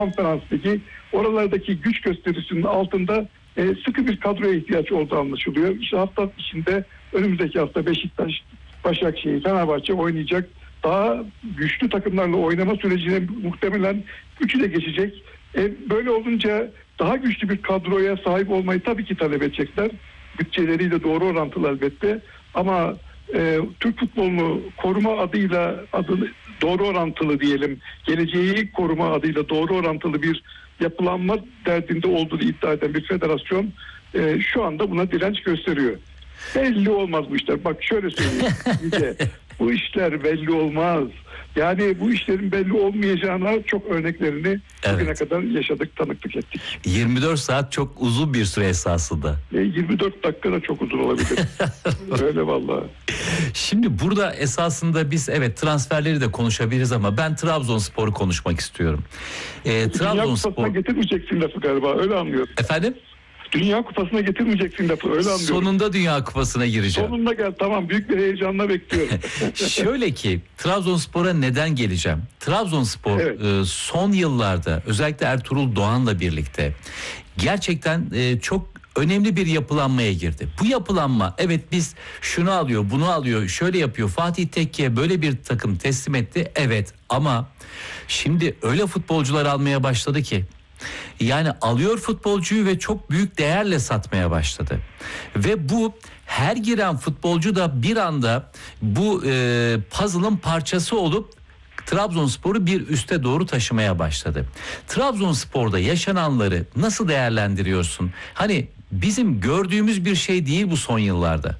Konferans Ligi, oralardaki güç gösterisinin altında sıkı bir kadroya ihtiyaç olduğu anlaşılıyor. İşte hafta içinde önümüzdeki hafta Beşiktaş, Başakşehir, Fenerbahçe oynayacak. Daha güçlü takımlarla oynama sürecine muhtemelen üçü de geçecek. Böyle olunca daha güçlü bir kadroya sahip olmayı tabii ki talep edecekler. Bütçeleriyle doğru orantılı elbette. Ama Türk futbolunu koruma adıyla doğru orantılı diyelim, geleceği koruma adıyla doğru orantılı bir yapılanma derdinde olduğunu iddia eden bir federasyon şu anda buna direnç gösteriyor. Belli olmaz bu işler. Bak şöyle söyleyeyim. Bu işler belli olmaz. Yani bu işlerin belli olmayacağına çok örneklerini bugüne kadar yaşadık, tanıklık ettik. 24 saat çok uzun bir süre esasında. 24 dakika da çok uzun olabilir. Öyle vallahi. Şimdi burada esasında biz transferleri de konuşabiliriz ama ben Trabzonspor'u konuşmak istiyorum. Dünya Kupası'na getirmeyeceksin lafı galiba, öyle anlıyorum. Efendim? Dünya Kupası'na getirmeyeceksin lafı, öyle anlıyorum. Sonunda Dünya Kupası'na gireceğim. Sonunda gel, tamam, büyük bir heyecanla bekliyorum. Şöyle ki Trabzonspor'a neden geleceğim? Trabzonspor son yıllarda özellikle Ertuğrul Doğan'la birlikte gerçekten çok önemli bir yapılanmaya girdi. Bu yapılanma biz şunu alıyor, bunu alıyor, şöyle yapıyor. Fatih Tekke'ye böyle bir takım teslim etti. Evet, ama şimdi öyle futbolcular almaya başladı ki yani alıyor futbolcuyu ve çok büyük değerle satmaya başladı. Ve bu her giren futbolcu da bir anda bu puzzle'ın parçası olup Trabzonspor'u bir üste doğru taşımaya başladı. Trabzonspor'da yaşananları nasıl değerlendiriyorsun? Hani bizim gördüğümüz bir şey değil bu son yıllarda.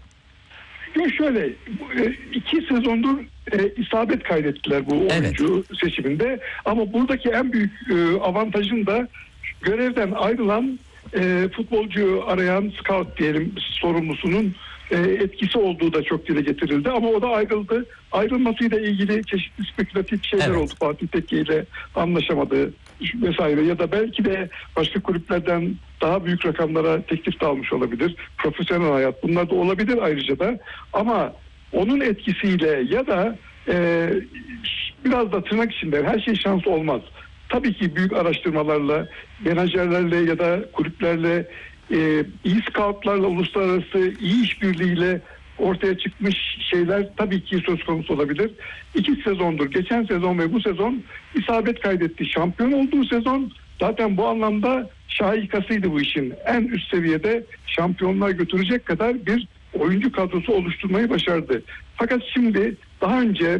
Şöyle 2 sezondur isabet kaydettiler bu oyuncu seçiminde. Ama buradaki en büyük avantajın da görevden ayrılan futbolcu arayan scout diyelim sorumlusunun etkisi olduğu da çok dile getirildi. Ama o da ayrıldı. Ayrılmasıyla ilgili çeşitli spekülatif şeyler oldu. Fatih Tekke ile anlaşamadı vesaire, ya da belki de başka kulüplerden daha büyük rakamlara teklif de almış olabilir. Profesyonel hayat, bunlar da olabilir ayrıca da. Ama onun etkisiyle ya da biraz da tırnak içinde her şey şans olmaz. Tabii ki büyük araştırmalarla, menajerlerle ya da kulüplerle, iyi scoutlarla, uluslararası iyi işbirliğiyle ortaya çıkmış şeyler tabii ki söz konusu olabilir. 2 sezondur, geçen sezon ve bu sezon isabet kaydetti. Şampiyon olduğu sezon zaten bu anlamda şahikasıydı bu işin. En üst seviyede şampiyonluğa götürecek kadar bir oyuncu kadrosu oluşturmayı başardı. Fakat şimdi daha önce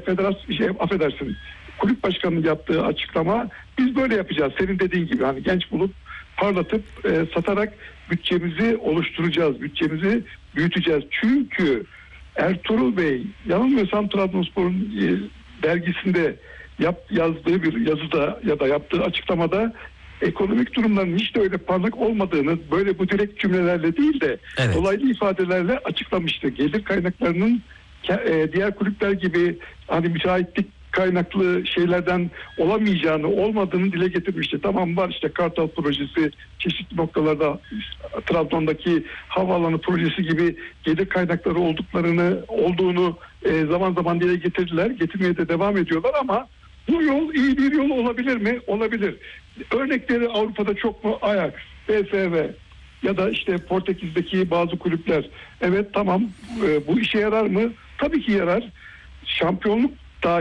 kulüp başkanının yaptığı açıklama, biz böyle yapacağız. Senin dediğin gibi hani genç bulup parlatıp satarak bütçemizi oluşturacağız. Bütçemizi büyüteceğiz. Çünkü Ertuğrul Bey, yanılmıyorsam Trabzonspor'un dergisinde yazdığı bir yazıda ya da yaptığı açıklamada ekonomik durumların hiç de öyle parlak olmadığını böyle bu direkt cümlelerle değil de dolaylı ifadelerle açıklamıştı. Gelir kaynaklarının diğer kulüpler gibi hani müteahhitlik kaynaklı şeylerden olmadığını dile getirmişti. Tamam, var işte Kartal projesi, çeşitli noktalarda Trabzon'daki havaalanı projesi gibi gelir kaynakları olduğunu zaman zaman dile getirdiler. Getirmeye de devam ediyorlar ama bu yol iyi bir yol olabilir mi? Olabilir. Örnekleri Avrupa'da çok mu? Ajax, PSV ya da işte Portekiz'deki bazı kulüpler. Evet, tamam, bu işe yarar mı? Tabii ki yarar. Şampiyonluk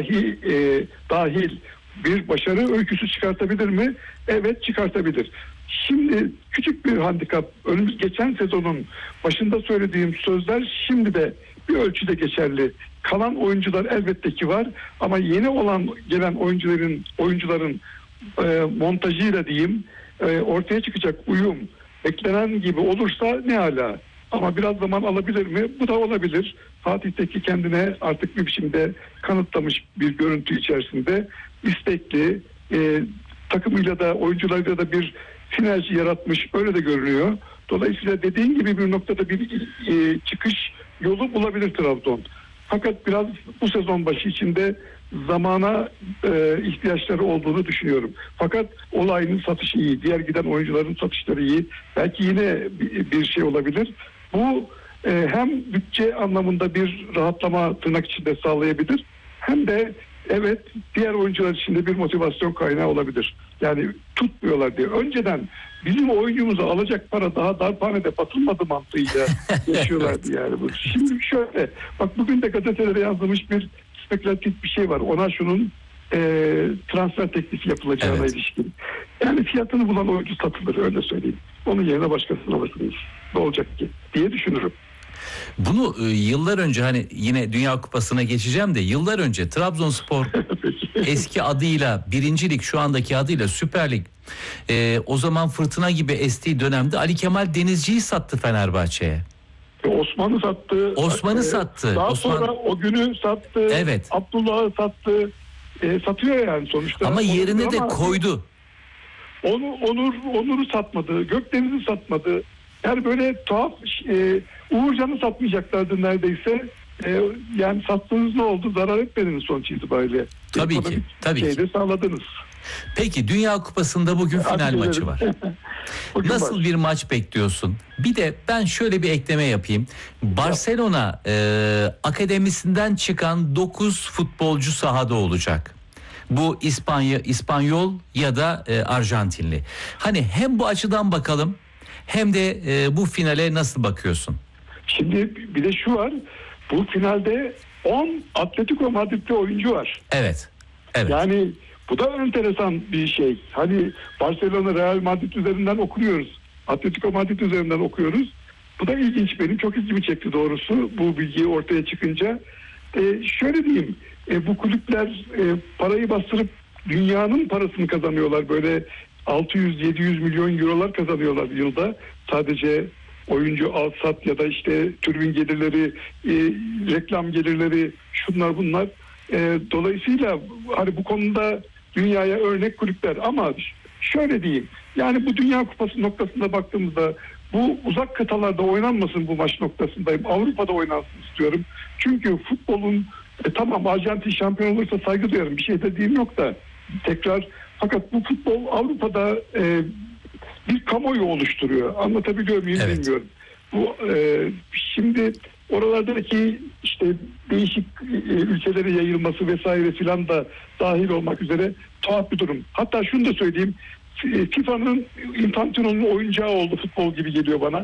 dahil bir başarı öyküsü çıkartabilir mi? Evet, çıkartabilir. Şimdi küçük bir handikap. Geçen sezonun başında söylediğim sözler şimdi de bir ölçüde geçerli. Kalan oyuncular elbette ki var ama yeni gelen oyuncuların montajıyla diyeyim ortaya çıkacak uyum beklenen gibi olursa ne hala. Ama biraz zaman alabilir mi? Bu da olabilir. Fatih Tekke kendine artık bir biçimde kanıtlamış bir görüntü içerisinde. İstekli, takımıyla da oyuncularıyla da bir sinerji yaratmış. Öyle de görünüyor. Dolayısıyla dediğin gibi bir noktada bir çıkış yolu bulabilir Trabzon. Fakat biraz bu sezon başı içinde zamana ihtiyaçları olduğunu düşünüyorum. Fakat olayın satışı iyi. Diğer giden oyuncuların satışları iyi. Belki yine bir şey olabilir. Bu hem bütçe anlamında bir rahatlama tırnak içinde sağlayabilir, hem de evet, diğer oyuncular için de bir motivasyon kaynağı olabilir. Yani tutmuyorlar diye. Önceden bizim oyuncumuzu alacak para daha darphanede batılmadı mantığıyla yaşıyorlardı yani. Şimdi şöyle, bak bugün de gazetelere yazılmış bir spekülatif bir şey var. Ona şunun transfer teklifi yapılacağına ilişkin. Yani fiyatını bulan oyuncu satılır, öyle söyleyeyim. Onun yerine başkasını alırsınız. Ne olacak ki diye düşünürüm. Bunu yıllar önce, hani yine Dünya Kupası'na geçeceğim de, yıllar önce Trabzonspor eski adıyla 1. Lig, şu andaki adıyla Süper Lig, o zaman fırtına gibi estiği dönemde Ali Kemal Denizci'yi sattı Fenerbahçe'ye. Osman'ı sattı. Osman'ı sattı. Daha sonra o günü sattı. Evet. Abdullah'ı sattı. Satıyor yani sonuçta. Ama yerine de koydu. Onur'u satmadı. Gökdeniz'i satmadı. Yani böyle tuhaf, Uğurcan'ı satmayacaklardı neredeyse. Yani sattığınız ne oldu? Zarar etmediniz sonuç itibariyle. Tabii ki. Tabii ki. Sağladınız. Peki, Dünya Kupası'nda bugün final maçı var. Nasıl bir maç bekliyorsun? Bir de ben şöyle bir ekleme yapayım. Barcelona akademisinden çıkan 9 futbolcu sahada olacak. Bu İspanyol ya da Arjantinli. Hani hem bu açıdan bakalım, hem de bu finale nasıl bakıyorsun? Şimdi bir de şu var. Bu finalde 10 Atletico Madrid'li oyuncu var. Evet. Yani bu da enteresan bir şey. Hani Barcelona, Real Madrid üzerinden okuyoruz. Atletico Madrid üzerinden okuyoruz. Bu da ilginç, benim çok ilgimi çekti doğrusu bu bilgi ortaya çıkınca. Şöyle diyeyim, bu kulüpler parayı bastırıp dünyanın parasını kazanıyorlar. Böyle 600-700 milyon eurolar kazanıyorlar yılda. Sadece oyuncu al sat ya da işte tribün gelirleri, reklam gelirleri, şunlar bunlar. Dolayısıyla hani bu konuda dünyaya örnek kulüpler, ama şöyle diyeyim, yani bu Dünya Kupası noktasında baktığımızda bu uzak kıtalarda oynanmasın bu maç noktasındayım. Avrupa'da oynansın istiyorum. Çünkü futbolun tamam, Arjantin şampiyon olursa saygı duyarım, bir şey dediğim yok da tekrar, fakat bu futbol Avrupa'da bir kamuoyu oluşturuyor. Anlatabiliyor muyum bilmiyorum. Bu şimdi oralardaki işte değişik ülkelere yayılması vesaire filan da dahil olmak üzere tuhaf bir durum. Hatta şunu da söyleyeyim, FIFA'nın Infantino'nun oyuncağı oldu futbol gibi geliyor bana.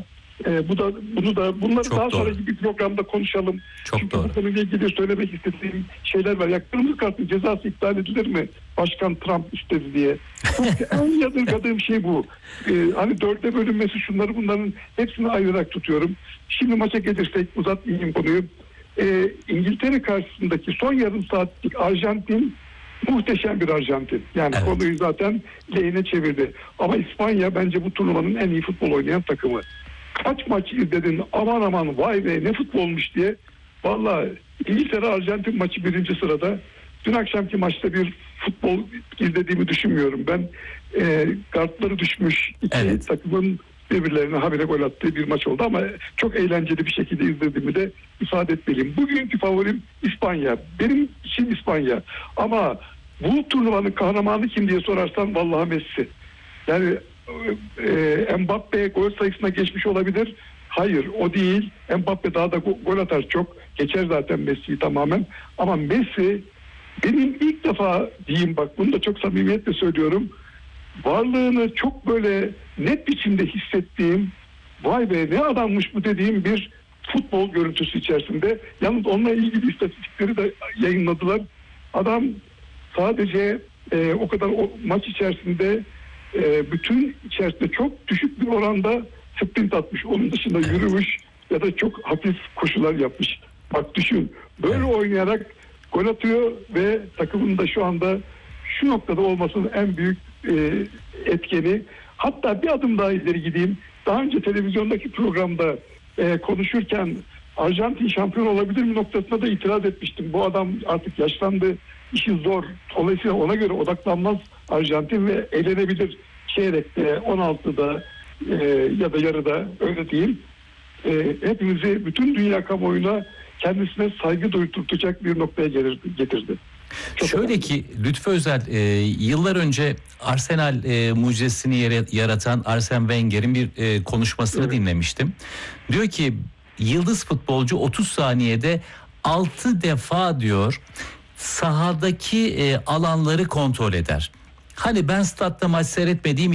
Bunları çok daha doğru. sonra bir programda konuşalım. Çok Çünkü doğru. bu konuyla ilgili söylemek istediğim şeyler var. Ya kırmızı kartın cezası iptal edilir mi? Başkan Trump istedi diye. En yadırgadığım şey bu. Hani 4'e bölünmesi, şunları bunların hepsini ayırarak tutuyorum. Şimdi maça gelirsek, uzatmayayım konuyu. İngiltere karşısındaki son yarım saatlik Arjantin muhteşem bir Arjantin. Yani konuyu zaten lehine çevirdi. Ama İspanya bence bu turnuvanın en iyi futbol oynayan takımı. Kaç maç izledin, aman aman vay be ne futbolmuş diye. Vallahi İngiltere Arjantin maçı 1. sırada. Dün akşamki maçta bir futbol izlediğimi düşünmüyorum. Ben kartları düşmüş iki takımın birbirlerine habire gol attığı bir maç oldu, ama çok eğlenceli bir şekilde izlediğimi de ifade etmeliyim. Bugünkü favorim İspanya. Benim için İspanya. Ama bu turnuvanın kahramanı kim diye sorarsan vallahi Messi. Yani Mbappe gol sayısına geçmiş olabilir. Hayır, o değil. Mbappe daha da gol atar çok. Geçer zaten Messi'yi tamamen. Ama Messi, benim ilk defa diyeyim, bak bunu da çok samimiyetle söylüyorum, varlığını çok böyle net biçimde hissettiğim, vay be ne adammış bu dediğim bir futbol görüntüsü içerisinde. Yalnız onunla ilgili istatistikleri de yayınladılar. Adam sadece o kadar o maç içerisinde bütün içerisinde çok düşük bir oranda sprint atmış. Onun dışında yürümüş ya da çok hafif koşular yapmış. Bak düşün, böyle oynayarak gol atıyor ve takımın da şu anda şu noktada olmasının en büyük etkeni. Hatta bir adım daha ileri gideyim. Daha önce televizyondaki programda konuşurken Arjantin şampiyon olabilir mi noktasına da itiraz etmiştim. Bu adam artık yaşlandı, işi zor. Dolayısıyla ona göre odaklanmaz Arjantin ve elenebilir çeyrekte, 16'da ya da yarıda, öyle diyeyim. Hepimizi, bütün dünya kamuoyuna kendisine saygı duydurtacak bir noktaya getirdi. Şöyle ki Lütfü Özel, yıllar önce Arsenal mucizesini yaratan Arsene Wenger'in bir konuşmasını dinlemiştim. Diyor ki yıldız futbolcu 30 saniyede 6 defa diyor sahadaki alanları kontrol eder. Hani ben statta maç seyretmediğim